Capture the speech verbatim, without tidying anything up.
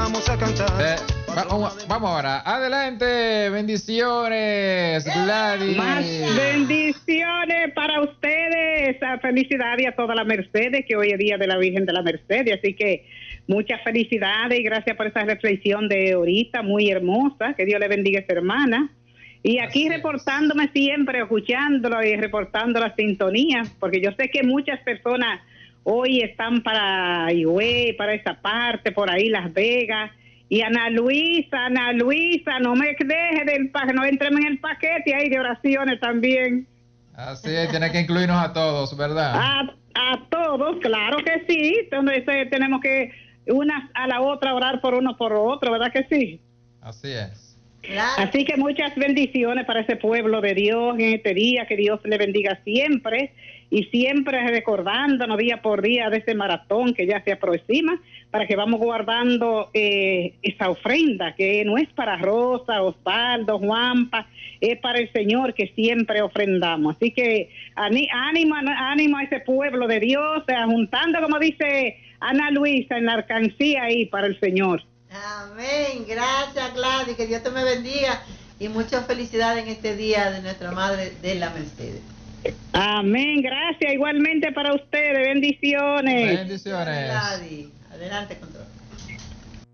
vamos a cantar. Eh, vamos, vamos ahora. Adelante. Bendiciones, Gladys. Más bendiciones para ustedes. Felicidades a toda la Mercedes, que hoy es día de la Virgen de la Mercedes. Así que muchas felicidades y gracias por esa reflexión de ahorita, muy hermosa. Que Dios le bendiga a esa hermana. Y aquí Así reportándome es. siempre, escuchándolo y reportando la sintonía, porque yo sé que muchas personas hoy están para Higüey, para esa parte, por ahí Las Vegas. Y Ana Luisa, Ana Luisa, no me deje del paquete, no entremos en el paquete ahí de oraciones también. Así es, tiene que incluirnos a todos, ¿verdad? A, a todos, claro que sí. Entonces tenemos que una a la otra orar por uno por otro, ¿verdad que sí? Así es. Claro. Así que muchas bendiciones para ese pueblo de Dios en este día, que Dios le bendiga siempre y siempre recordándonos día por día de ese maratón que ya se aproxima, para que vamos guardando eh, esa ofrenda que no es para Rosa, Osvaldo, Juanpa, es para el Señor que siempre ofrendamos. Así que ánimo, ánimo a ese pueblo de Dios, eh, juntando, como dice Ana Luisa, en la alcancía ahí para el Señor. Amén, gracias Gladys, que Dios te me bendiga y muchas felicidades en este día de nuestra Madre de la Mercedes. Amén, gracias igualmente para ustedes, bendiciones. Bendiciones. Gladys, adelante control.